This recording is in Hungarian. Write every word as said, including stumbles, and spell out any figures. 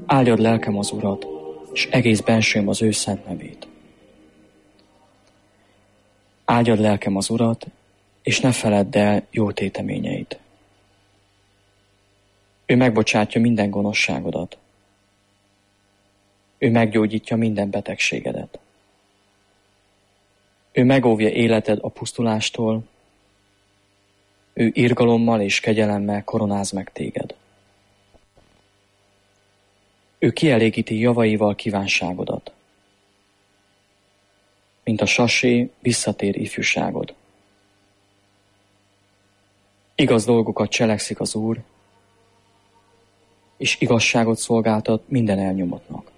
Áldjad lelkem az Urat, és egész bensőm az ő szent nevét. Áldjad lelkem az Urat, és ne feledd el jó téteményeit. Ő megbocsátja minden gonoszságodat. Ő meggyógyítja minden betegségedet. Ő megóvja életed a pusztulástól, ő irgalommal és kegyelemmel koronáz meg téged. Ő kielégíti javaival kívánságodat, mint a sasé visszatér ifjúságod. Igaz dolgokat cselekszik az Úr, és igazságot szolgáltat minden elnyomottnak.